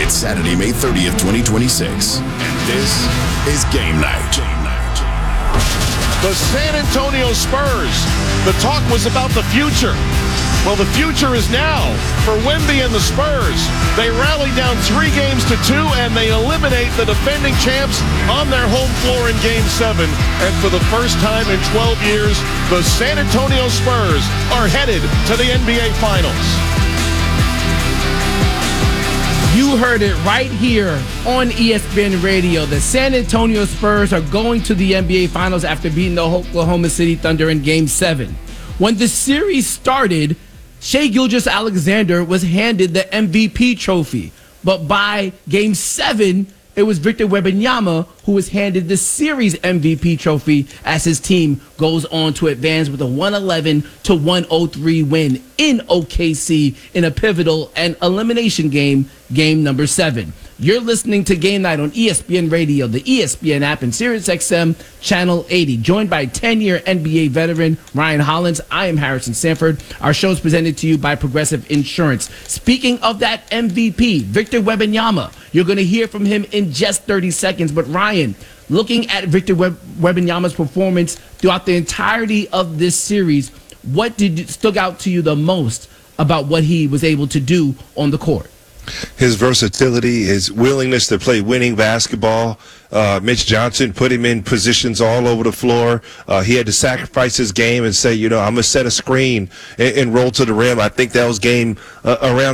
It's Saturday, May 30th, 2026. And this is Game Night. The San Antonio Spurs. The talk was about the future. Well, the future is now for Wemby and the Spurs. They rally down 3 games to 2, and they eliminate the defending champs on their home floor in Game 7. And for the first time in 12 years, the San Antonio Spurs are headed to the NBA Finals. You heard it right here on ESPN Radio. The San Antonio Spurs are going to the NBA Finals after beating the Oklahoma City Thunder in Game 7. When the series started, Shai Gilgeous-Alexander was handed the MVP trophy. But by Game 7, it was Victor Wembanyama who was handed the series MVP trophy as his team goes on to advance with a 111-103 win in OKC in a pivotal and elimination game, Game number 7. You're listening to Game Night on ESPN Radio, the ESPN app, and SiriusXM Channel 80. Joined by 10-year NBA veteran Ryan Hollins, I am Harrison Sanford. Our show is presented to you by Progressive Insurance. Speaking of that MVP, Victor Wembanyama, you're going to hear from him in just 30 seconds. But Ryan, looking at Victor Wembanyama's performance throughout the entirety of this series, what stuck out to you the most about what he was able to do on the court? His versatility, his willingness to play winning basketball. Mitch Johnson put him in positions all over the floor. He had to sacrifice his game and say, I'm going to set a screen and roll to the rim. I think that was game around